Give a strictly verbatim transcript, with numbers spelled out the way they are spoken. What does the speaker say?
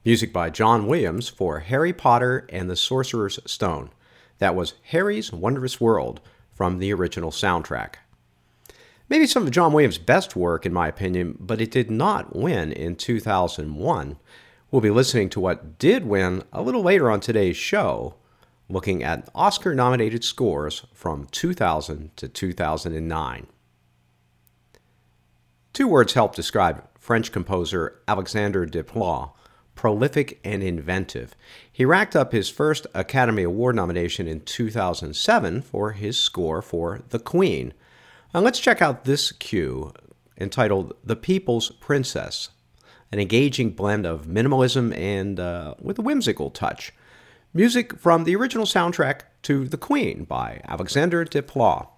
Music by John Williams for Harry Potter and the Sorcerer's Stone. That was Harry's Wondrous World from the original soundtrack. Maybe some of John Williams' best work, in my opinion, but it did not win in two thousand one. We'll be listening to what did win a little later on today's show, looking at Oscar-nominated scores from two thousand to two thousand nine. Two words help describe French composer Alexandre Desplat: prolific and inventive. He racked up his first Academy Award nomination in two thousand seven for his score for The Queen. Now let's check out this cue entitled The People's Princess, an engaging blend of minimalism and uh, with a whimsical touch. Music from the original soundtrack to The Queen by Alexandre Desplat.